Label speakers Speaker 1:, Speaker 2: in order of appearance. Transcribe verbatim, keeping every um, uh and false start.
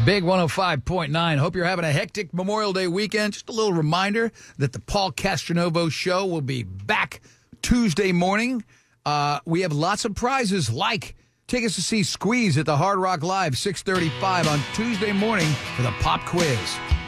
Speaker 1: Big one oh five point nine. Hope you're having a hectic Memorial Day weekend. Just a little reminder that the Paul Castronovo Show will be back Tuesday morning. Uh, we have lots of prizes, like tickets to see Squeeze at the Hard Rock Live, six thirty-five on Tuesday morning for the pop quiz.